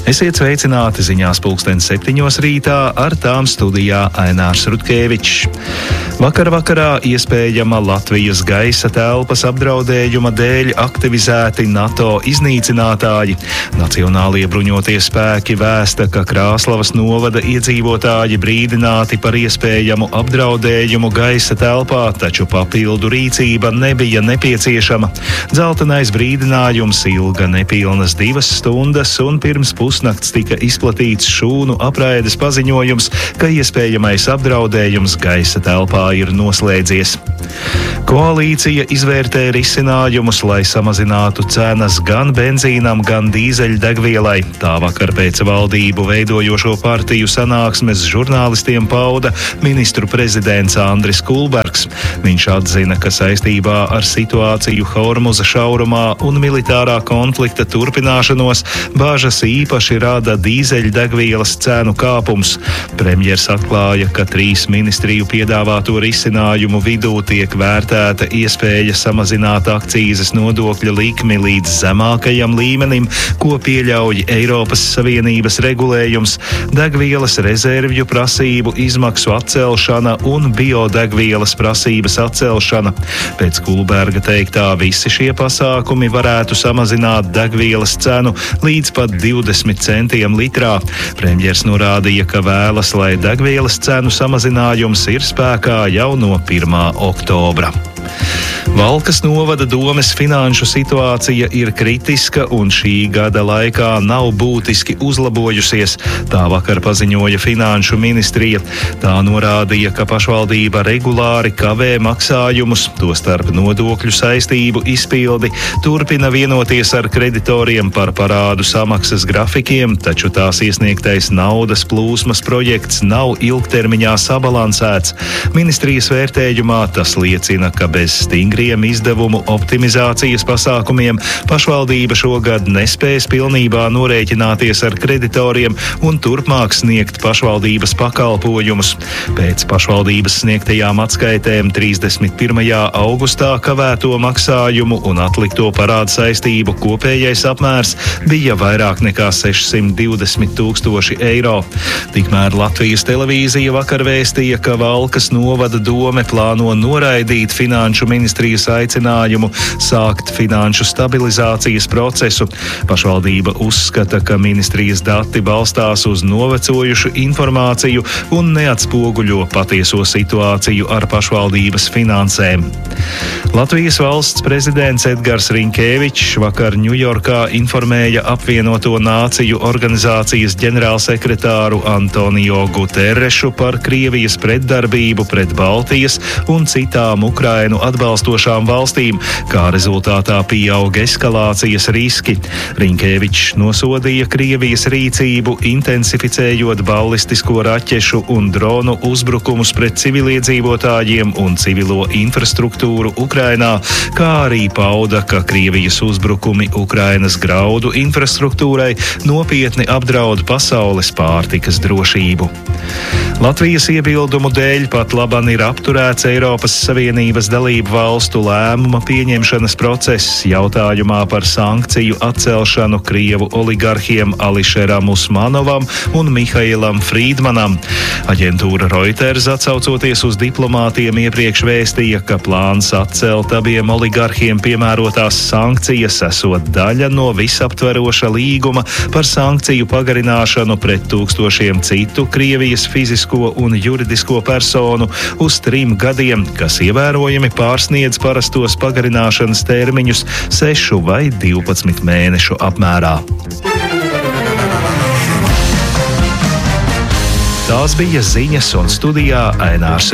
Esiet sveicināti ziņās 7:00 rītā, ar tām studijā Ainārs Rutkevičs. Vakarā iespējama Latvijas gaisa telpas apdraudējuma dēļ aktivizēti NATO iznīcinātāji. Nacionālie bruņotie spēki vēsta, ka Krāslavas novada iedzīvotāji brīdināti par iespējamu apdraudējumu gaisa telpā, taču papildu rīcība nebija nepieciešama. Dzeltenais brīdinājums ilga nepilnas 2 stundas, un pirms pusnakts tika izplatīts šūnu apraides paziņojums, ka iespējamais apdraudējums gaisa telpā ir noslēdzies. Koalīcija izvērtē risinājumus, lai samazinātu cenas gan benzīnam, gan dīzeļdegvielai. Tā vakar pēc valdību veidojošo partiju sanāksmes žurnālistiem pauda ministru prezidents Andris Kulbergs. Viņš atzina, ka saistībā ar situāciju Hormuza šaurumā un militārā konflikta turpināšanos bāžas īpaši rada dīzeļdegvielas cenu kāpums. Premjers atklāja, ka 3 ministriju piedāvāto risinājumu vidū tiek vērtēta iespēja samazināt akcīzes nodokļa likmi līdz zemākajam līmenim, ko pieļauj Eiropas Savienības regulējums, degvielas rezervju prasību izmaksu atcelšana un biodegvielas prasības atcelšana. Pēc Kulberga teiktā visi šie pasākumi varētu samazināt degvielas cenu līdz pat 20 centiem litrā. Premjers norādīja, ka vēlas, lai degvielas cenu samazinājums ir spēkā jau no 1. oktobra. Valkas novada domes finanšu situācija ir kritiska un šī gada laikā nav būtiski uzlabojusies. Tā vakar paziņoja Finanšu ministrija. Tā norādīja, ka pašvaldība regulāri kavē maksājumus, tostarp nodokļu saistību izpildi, turpina vienoties ar kreditoriem par parādu samaksas grafikiem, taču tās iesniegtais naudas plūsmas projekts nav ilgtermiņā sabalansēts. Ministrijas vērtējumā tas liecina, ka bez stingriem izdevumu optimizācijas pasākumiem pašvaldība šogad nespēs pilnībā norēķināties ar kreditoriem un turpmāk sniegt pašvaldības pakalpojumus. Pēc pašvaldības sniegtajām atskaitēm 31. augustā kavēto maksājumu un atlikto parādu saistību kopējais apmērs bija vairāk nekā 620 000 eiro. Tikmēr Latvijas televīzija vakar vēstīja, ka Valkas novada dome plāno noraidīt Finanšu ministrijas aicinājumu sākt finanšu stabilizācijas procesu. Pašvaldība uzskata, ka ministrijas dati balstās uz novecojušu informāciju un neatspoguļo patieso situāciju ar pašvaldības finansēm. Latvijas valsts prezidents Edgars Rinkēvičs vakar Ņujorkā informēja apvienoto nāciju organizācijas ģenerālsekretāru Antonio Guterrešu par Krievijas pretdarbību pret Baltijas un citām Ukrainu atbalstošām valstīm, kā rezultātā pieaug eskalācijas riski. Rinkēvičs nosodīja Krievijas rīcību, intensificējot ballistisko raķešu un dronu uzbrukumus pret civiliedzīvotājiem un civilo infrastruktūru Ukrainā, kā arī pauda, ka Krievijas uzbrukumi Ukrainas graudu infrastruktūrai nopietni apdraud pasaules pārtikas drošību. Latvijas iebildumu dēļ pat laban ir apturēts Eiropas Savienības dalību valstu lēmuma pieņemšanas process jautājumā par sankciju atcelšanu Krievu oligarhiem Ališeram Usmanovam un Mihailam Frīdmanam. Aģentūra Reuters, atsaucoties uz diplomātiem, iepriekš vēstīja, ka plāns atcelt abiem oligarhiem piemērotās sankcijas esot daļa no visaptveroša līguma par sankciju pagarināšanu pret tūkstošiem citu Krievijas fizisko un juridisko personu uz 3 gadiem, kas ievērojami pārsniedz parastos pagarināšanas termiņus 6 vai 12 mēnešu apmērā. Tās bija ziņas, un studijā Ainārs